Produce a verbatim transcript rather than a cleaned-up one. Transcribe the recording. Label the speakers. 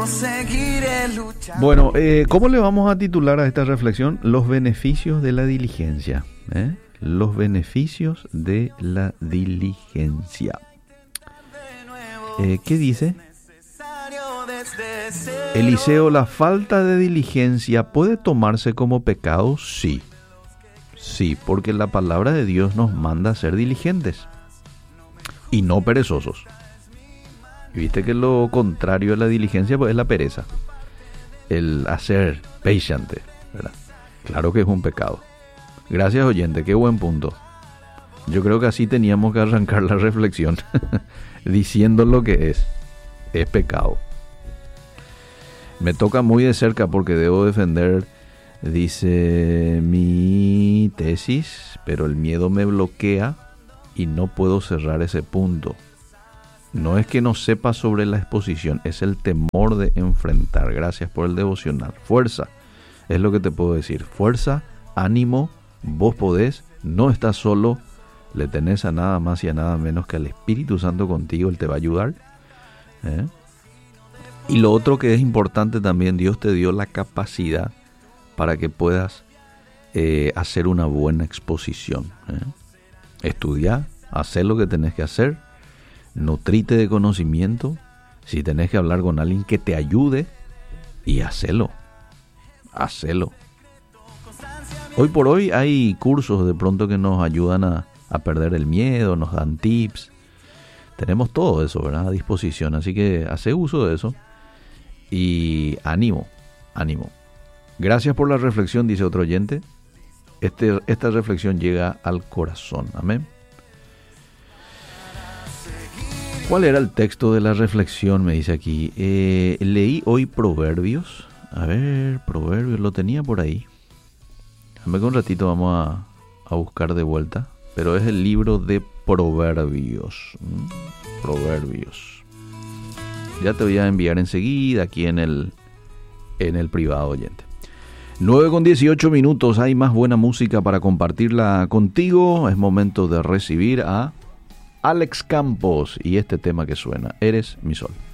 Speaker 1: Bueno, eh, ¿cómo le vamos a titular a esta reflexión? Los beneficios de la diligencia. ¿eh? Los beneficios de la diligencia. Eh, ¿Qué dice? Eliseo, ¿la falta de diligencia puede tomarse como pecado? Sí. Sí, porque la palabra de Dios nos manda a ser diligentes y no perezosos. Y viste que lo contrario a la diligencia pues, es la pereza. El hacer patiente, ¿verdad? Claro que es un pecado. Gracias, oyente, qué buen punto. Yo creo que así teníamos que arrancar la reflexión, diciendo lo que es. Es pecado. Me toca muy de cerca porque debo defender, dice, mi tesis, pero el miedo me bloquea y no puedo cerrar ese punto. No es que no sepa sobre la exposición, es el temor de enfrentar. Gracias por el devocional. Fuerza, es lo que te puedo decir. Fuerza, ánimo, vos podés, no estás solo, le tenés a nada más y a nada menos que al Espíritu Santo contigo, Él te va a ayudar. ¿Eh? Y lo otro que es importante también, Dios te dio la capacidad para que puedas eh, hacer una buena exposición. ¿eh? Estudiar, hacer lo que tenés que hacer, nutrite de conocimiento, si tenés que hablar con alguien que te ayude, y hacelo, hacelo. Hoy por hoy hay cursos de pronto que nos ayudan a, a perder el miedo, nos dan tips, tenemos todo eso, ¿verdad? A disposición, así que hace uso de eso y ánimo, ánimo. Gracias por la reflexión, dice otro oyente. Este, esta reflexión llega al corazón, amén. ¿Cuál era el texto de la reflexión? Me dice aquí. Eh, leí hoy Proverbios. A ver, Proverbios, lo tenía por ahí. Dame que un ratito vamos a, a buscar de vuelta. Pero es el libro de Proverbios. ¿Mm? Proverbios. Ya te voy a enviar enseguida aquí en el, en el privado, oyente. nueve con dieciocho minutos. Hay más buena música para compartirla contigo. Es momento de recibir a Alex Campos y este tema que suena, Eres mi sol.